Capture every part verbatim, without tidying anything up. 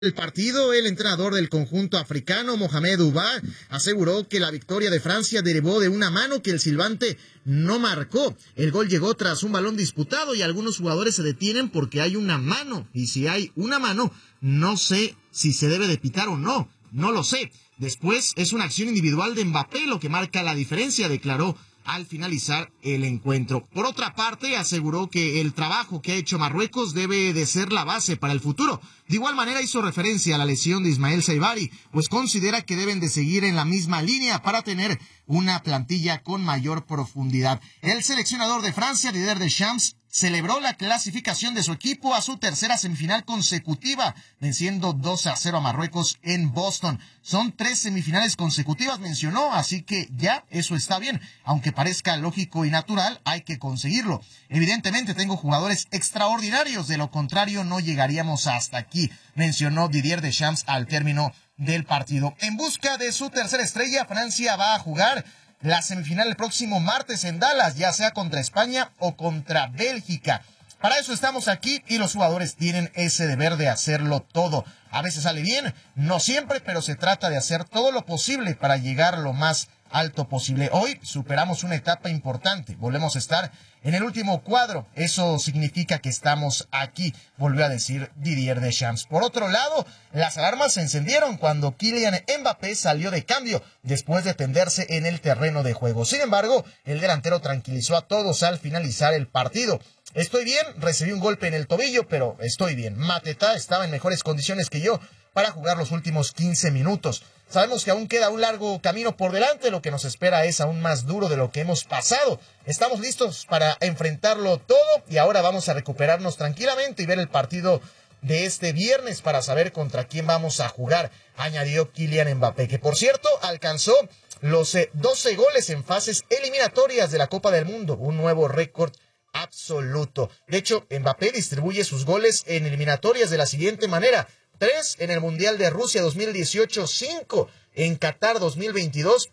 El partido, el entrenador del conjunto africano, Mohamed Oubah, aseguró que la victoria de Francia derivó de una mano que el silbante no marcó. El gol llegó tras un balón disputado y algunos jugadores se detienen porque hay una mano. Y si hay una mano, no sé si se debe de pitar o no. No lo sé. Después es una acción individual de Mbappé lo que marca la diferencia, declaró al finalizar el encuentro. Por otra parte, aseguró que el trabajo que ha hecho Marruecos debe de ser la base para el futuro. De igual manera hizo referencia a la lesión de Ismael Saibari, pues considera que deben de seguir en la misma línea para tener una plantilla con mayor profundidad. El seleccionador de Francia, Didier Deschamps, celebró la clasificación de su equipo a su tercera semifinal consecutiva, venciendo dos a cero a Marruecos en Boston. Son tres semifinales consecutivas, mencionó, así que ya eso está bien. Aunque parezca lógico y natural, hay que conseguirlo. Evidentemente tengo jugadores extraordinarios, de lo contrario no llegaríamos hasta aquí, mencionó Didier Deschamps al término del partido. En busca de su tercera estrella, Francia va a jugar la semifinal el próximo martes en Dallas, ya sea contra España o contra Bélgica. Para eso estamos aquí y los jugadores tienen ese deber de hacerlo todo. A veces sale bien, no siempre, pero se trata de hacer todo lo posible para llegar lo más alto posible. Hoy superamos una etapa importante, volvemos a estar en el último cuadro, eso significa que estamos aquí, volvió a decir Didier Deschamps. Por otro lado, las alarmas se encendieron cuando Kylian Mbappé salió de cambio después de tenderse en el terreno de juego. Sin embargo, el delantero tranquilizó a todos al finalizar el partido. Estoy bien, recibí un golpe en el tobillo, pero estoy bien. Mateta estaba en mejores condiciones que yo para jugar los últimos quince minutos. Sabemos que aún queda un largo camino por delante, lo que nos espera es aún más duro de lo que hemos pasado. Estamos listos para enfrentarlo todo y ahora vamos a recuperarnos tranquilamente y ver el partido de este viernes para saber contra quién vamos a jugar, añadió Kylian Mbappé, que por cierto alcanzó los eh, doce goles en fases eliminatorias de la Copa del Mundo, un nuevo récord absoluto. De hecho, Mbappé distribuye sus goles en eliminatorias de la siguiente manera: tres en el Mundial de Rusia dos mil dieciocho, cinco en Qatar dos mil veintidós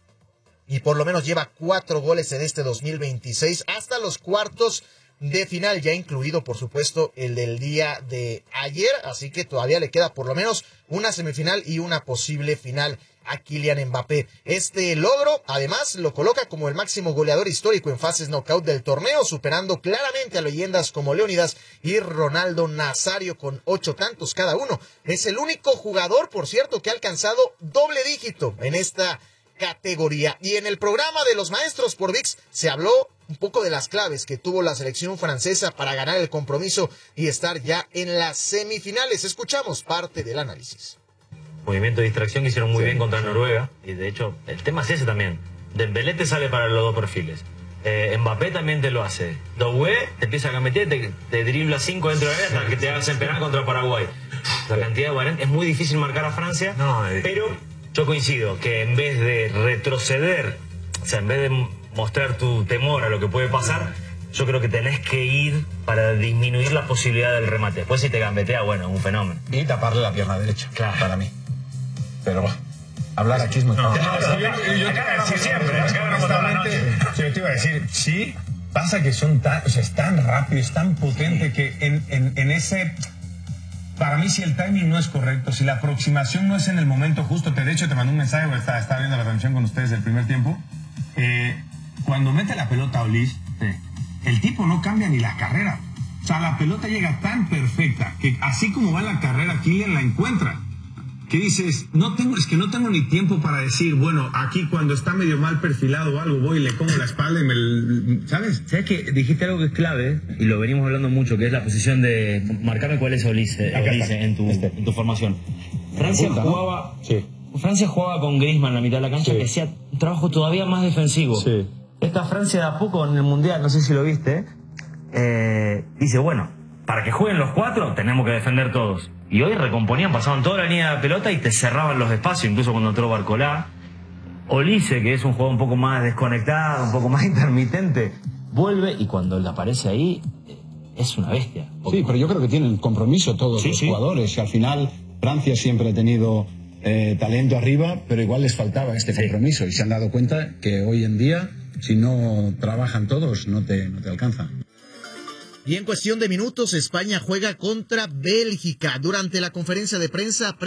y por lo menos lleva cuatro goles en este dos mil veintiséis hasta los cuartos de final, ya incluido por supuesto el del día de ayer, así que todavía le queda por lo menos una semifinal y una posible final a Kylian Mbappé. Este logro, además, lo coloca como el máximo goleador histórico en fases knockout del torneo, superando claramente a leyendas como Leónidas y Ronaldo Nazario con ocho tantos cada uno. Es el único jugador, por cierto, que ha alcanzado doble dígito en esta categoría. Y en el programa de los maestros por V I X se habló un poco de las claves que tuvo la selección francesa para ganar el compromiso y estar ya en las semifinales. Escuchamos parte del análisis. Movimiento de distracción que hicieron muy sí, bien contra sí. Noruega, y de hecho el tema es ese también. Dembélé te sale para los dos perfiles, eh, Mbappé también te lo hace, Doué te empieza a gambetear, te, te dribla cinco dentro de la área hasta que te hagas empenar contra Paraguay. La cantidad de variantes, es muy difícil marcar a Francia, no, es... pero yo coincido que en vez de retroceder, o sea, en vez de mostrar tu temor a lo que puede pasar, yo creo que tenés que ir para disminuir la posibilidad del remate. Después si te gambetea, bueno, es un fenómeno. Y taparle la pierna derecha, claro, para mí. Pero bueno, hablar aquí es muy no, fácil. no, no, yo, yo, yo te iba a decir siempre, honestamente, yo te iba a decir, sí, pasa que son tan, o sea, es tan rápido, es tan potente que en, en, en ese... Para mí, si el timing no es correcto, si la aproximación no es en el momento justo, te, de hecho te mandé un mensaje, porque estaba, estaba viendo la transmisión con ustedes del primer tiempo, eh, cuando mete la pelota a Olís, eh, el tipo no cambia ni la carrera. O sea, la pelota llega tan perfecta que así como va en la carrera, Kylian la encuentra. ¿Qué dices? No tengo, es que no tengo ni tiempo para decir, bueno, aquí cuando está medio mal perfilado o algo, voy y le pongo la espalda y me... ¿Sabes? ¿Sabes que dijiste algo que es clave? Y lo venimos hablando mucho, que es la posición de... Marcarme cuál es Olise, Olise en, tu, en tu formación. Francia punta, jugaba... ¿no? Sí. Francia jugaba con Griezmann en la mitad de la cancha, sí, que hacía un trabajo todavía más defensivo. Sí. Esta Francia de a poco en el Mundial, no sé si lo viste, eh, dice, bueno, para que jueguen los cuatro tenemos que defender todos. Y hoy recomponían, pasaban toda la línea de pelota y te cerraban los espacios, incluso cuando entró Barcolá. Olise, que es un jugador un poco más desconectado, un poco más intermitente, vuelve y cuando le aparece ahí, es una bestia. Sí, pero yo creo que tienen compromiso todos sí, los sí. jugadores. Y al final, Francia siempre ha tenido eh, talento arriba, pero igual les faltaba este sí. compromiso. Y se han dado cuenta que hoy en día, si no trabajan todos, no te, no te alcanzan. Y en cuestión de minutos, España juega contra Bélgica. Durante la conferencia de prensa